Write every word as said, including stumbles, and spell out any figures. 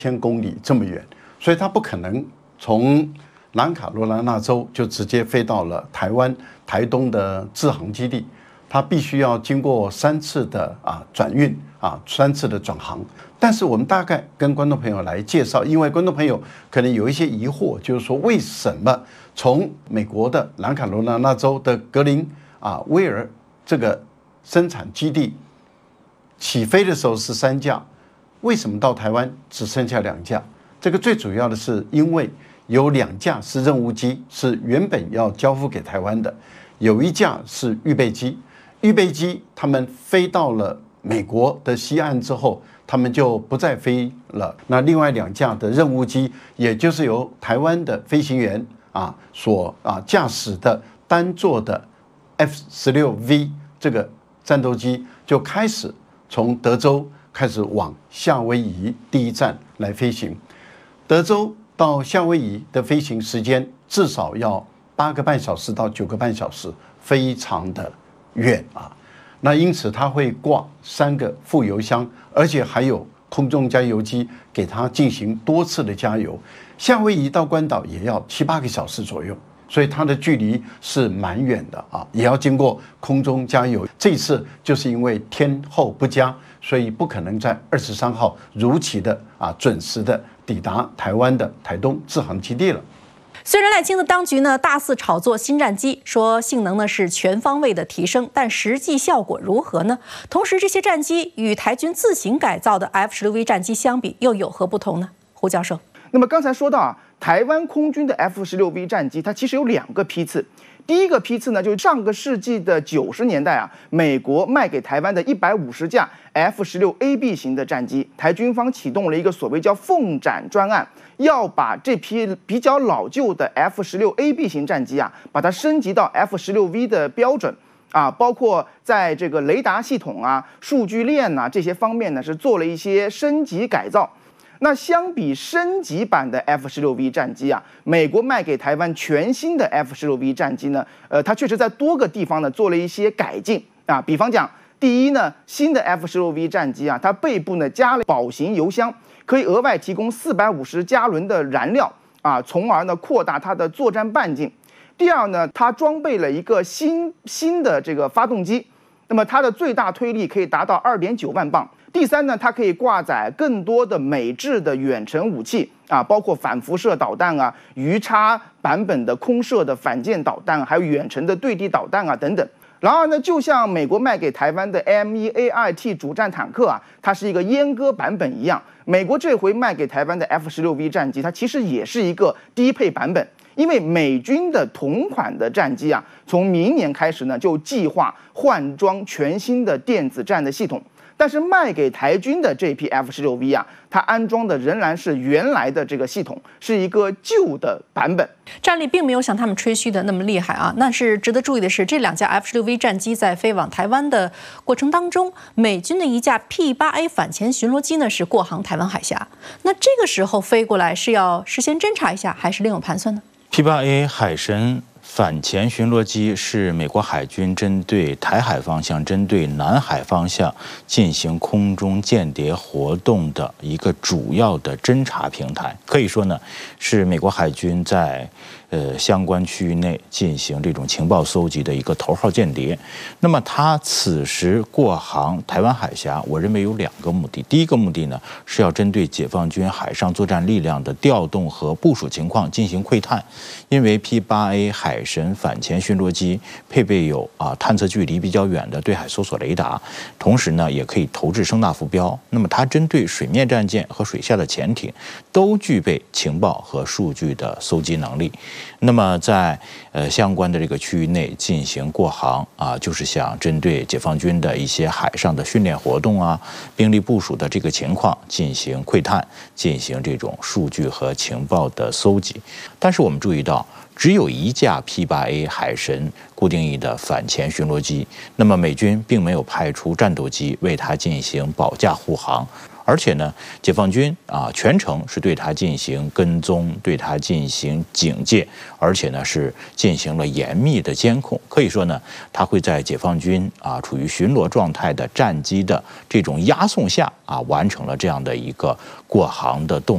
千公里这么远，所以它不可能从南卡罗来纳州就直接飞到了台湾台东的制航基地，它必须要经过三次的啊转运啊三次的转航。但是我们大概跟观众朋友来介绍，因为观众朋友可能有一些疑惑，就是说为什么从美国的南卡罗来纳州的格林啊威尔这个生产基地起飞的时候是三架，为什么到台湾只剩下两架？这个最主要的是因为有两架是任务机，是原本要交付给台湾的，有一架是预备机。预备机他们飞到了美国的西岸之后，他们就不再飞了。那另外两架的任务机，也就是由台湾的飞行员啊所啊驾驶的单座的 F 十六 V 这个战斗机，就开始从德州开始往夏威夷第一站来飞行。德州到夏威夷的飞行时间至少要八个半小时到九个半小时，非常的远啊。那因此它会挂三个副油箱，而且还有空中加油机给它进行多次的加油。夏威夷到关岛也要七八个小时左右，所以它的距离是蛮远的啊，也要经过空中加油。这次就是因为天候不佳，所以不可能在二十三号如期的啊准时的抵达台湾的台东制航基地了。 虽然赖清德当局呢大肆炒作新战机，说性能呢是全方位的提升，但实际效果如何呢？同时，这些战机与台军自行改造的 F 十六 V 战机相比，又有何不同呢？胡教授， 那么刚才说到啊，台湾空军的 F 十六 V 战机，它其实有两个批次。第一个批次呢，就是上个世纪的九十年代啊，美国卖给台湾的一百五十架 F 十六 A B 型的战机，台军方启动了一个所谓叫凤展专案，要把这批比较老旧的 F 十六 A B 型战机啊，把它升级到 F 十六 V 的标准啊，包括在这个雷达系统啊、数据链呐、啊、这些方面呢，是做了一些升级改造。那相比升级版的 F 十六 V 战机啊，美国卖给台湾全新的 F 十六 V 战机呢，呃，它确实在多个地方呢做了一些改进啊。比方讲，第一呢，新的 F 十六 V 战机啊，它背部呢加了保型油箱，可以额外提供四百五十加仑的燃料啊，从而呢扩大它的作战半径。第二呢，它装备了一个新新的这个发动机，那么它的最大推力可以达到 二点九万磅。第三呢，它可以挂载更多的美制的远程武器啊，包括反辐射导弹啊、鱼叉版本的空射的反舰导弹，还有远程的对地导弹啊等等。然而呢，就像美国卖给台湾的 M 一 A I T 主战坦克啊，它是一个阉割版本一样，美国这回卖给台湾的 F 十六 V 战机，它其实也是一个低配版本。因为美军的同款的战机啊，从明年开始呢，就计划换装全新的电子战的系统。但是卖给台军的这批 F 十六 V 啊，它安装的仍然是原来的这个系统，是一个旧的版本， 战力并没有像他们吹嘘的那么厉害啊。那是值得注意的是，这两架 F 十六 V 战机在飞往台湾的过程当中，美军的一架 P 八 A 反潜巡逻机呢是过航台湾海峡。那这个时候飞过来是要事先侦查一下，还是另有盘算呢？ P 八 A 海神反潜巡逻机是美国海军针对台海方向、针对南海方向进行空中间谍活动的一个主要的侦察平台。可以说呢，是美国海军在呃相关区域内进行这种情报搜集的一个头号间谍。那么它此时过航台湾海峡，我认为有两个目的。第一个目的呢，是要针对解放军海上作战力量的调动和部署情况进行窥探，因为 P 八 A 海神反潜巡逻机配备有啊探测距离比较远的对海搜索雷达，同时呢也可以投掷声纳浮标。那么它针对水面战舰和水下的潜艇都具备情报和数据的搜集能力。那么在呃相关的这个区域内进行过航啊，就是想针对解放军的一些海上的训练活动啊、兵力部署的这个情况进行窥探，进行这种数据和情报的搜集。但是我们注意到，只有一架 P 八 A 海神固定翼的反潜巡逻机，那么美军并没有派出战斗机为它进行保驾护航。而且呢，解放军啊全程是对它进行跟踪，对它进行警戒，而且呢是进行了严密的监控。可以说呢，它会在解放军啊处于巡逻状态的战机的这种押送下啊，完成了这样的一个过航的动作。